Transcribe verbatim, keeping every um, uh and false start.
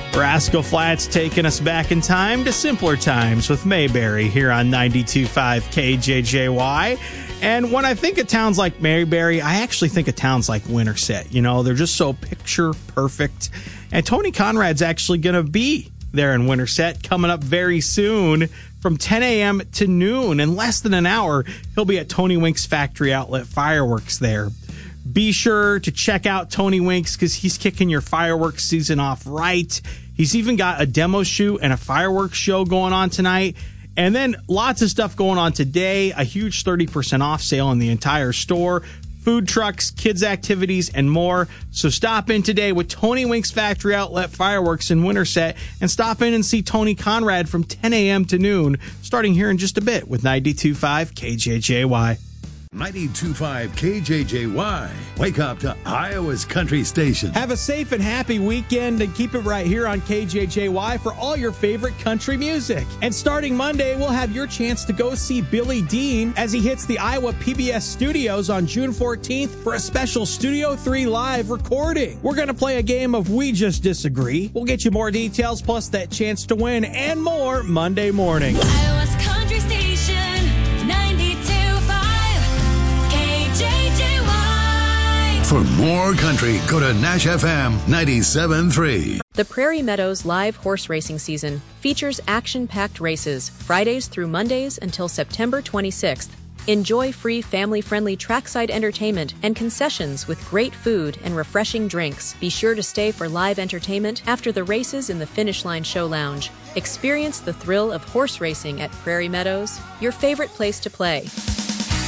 Rascal Flatts taking us back in time to simpler times with Mayberry here on ninety-two point five K J J Y. And when I think of towns like Mayberry, I actually think of towns like Winterset. You know, they're just so picture perfect. And Tony Conrad's actually going to be there in Winterset coming up very soon from ten a.m. to noon. In less than an hour, he'll be at Tony Wink's Factory Outlet Fireworks there. Be sure to check out Tony Winks because he's kicking your fireworks season off right. He's even got a demo shoot and a fireworks show going on tonight. And then lots of stuff going on today. A huge thirty percent off sale in the entire store. Food trucks, kids' activities, and more. So stop in today with Tony Wink's Factory Outlet Fireworks in Winterset and stop in and see Tony Conrad from ten a.m. to noon, starting here in just a bit with ninety-two point five K J J Y. ninety-two point five K J J Y. Wake up to Iowa's country station. Have a safe and happy weekend and keep it right here on K J J Y for all your favorite country music. And starting Monday, we'll have your chance to go see Billy Dean as he hits the Iowa P B S studios on June fourteenth for a special Studio three live recording. We're going to play a game of We Just Disagree. We'll get you more details plus that chance to win and more Monday morning. Iowa's country station, ninety-two point five K J J Y. For more country, go to Nash F M ninety-seven point three. The Prairie Meadows live horse racing season features action-packed races Fridays through Mondays until September twenty-sixth. Enjoy free family-friendly trackside entertainment and concessions with great food and refreshing drinks. Be sure to stay for live entertainment after the races in the Finish Line Show Lounge. Experience the thrill of horse racing at Prairie Meadows, your favorite place to play.